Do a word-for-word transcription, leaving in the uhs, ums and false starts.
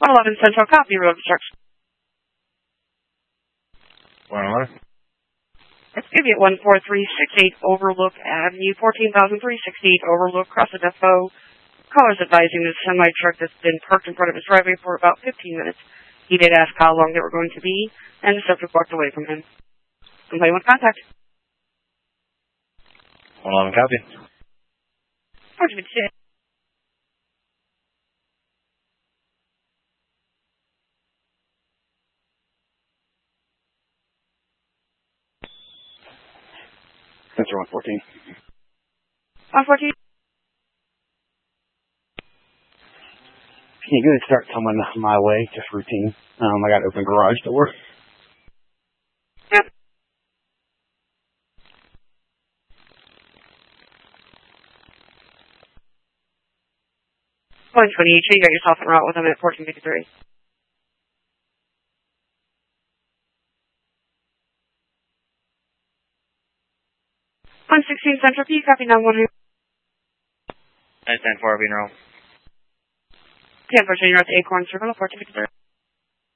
one eleven Central, copy, road obstruction. one eleven. Let's give you one four three six eight Overlook Avenue, fourteen thousand three hundred sixty-eight Overlook, cross the depot. Caller's advising the semi-truck that's been parked in front of his driveway for about fifteen minutes. He did ask how long they were going to be, and the subject walked away from him. Somebody want contact? one eleven, copy. Roger, fifty-six. Sensor one fourteen. one fourteen. Can you go and start coming my way, just routine? Um, I got open garage door. Yep. one twenty each, you got yourself en route with them at fourteen fifty-three. one sixteen Central P, copy nine one. ten four, being roll. ten four, you're at the Acorn Circle, fourteen fifty-three.